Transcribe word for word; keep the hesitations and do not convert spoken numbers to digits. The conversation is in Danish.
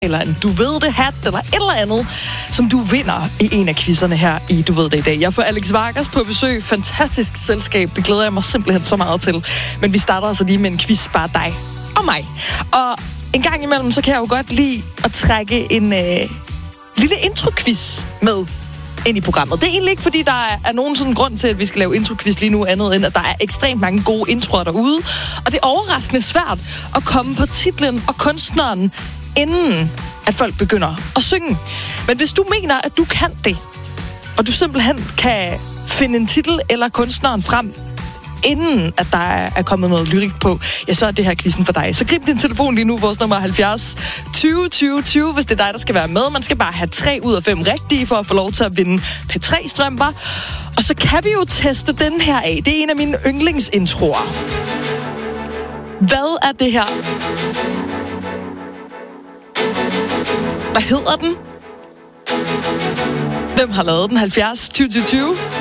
eller en du ved det hat, eller et eller andet, som du vinder i en af quizzerne her i Du ved det i dag. Jeg får Alex Vargas på besøg. Fantastisk selskab. Det glæder jeg mig simpelthen så meget til. Men vi starter altså lige med en quiz, bare dig og mig. Og en gang imellem, så kan jeg jo godt lide at trække en øh, lille intro-quiz med ind i programmet. Det er egentlig ikke, fordi der er nogen sådan grund til, at vi skal lave intro-quiz lige nu, andet end, at der er ekstremt mange gode introer derude. Og det er overraskende svært at komme på titlen og kunstneren, inden at folk begynder at synge. Men hvis du mener, at du kan det, og du simpelthen kan finde en titel eller kunstneren frem, inden at der er kommet noget lyrik på, ja, så er det her quizzen for dig. Så grib din telefon lige nu, vores nummer halvfjerds tyve tyve tyve, hvis det er dig, der skal være med. Man skal bare have tre ud af fem rigtige for at få lov til at vinde P tre strømper. Og så kan vi jo teste den her af. Det er en af mine yndlingsintroer. Hvad er det her? Hvad hedder den? Hvem har lavet den? halvfjerds tyve tyve tyve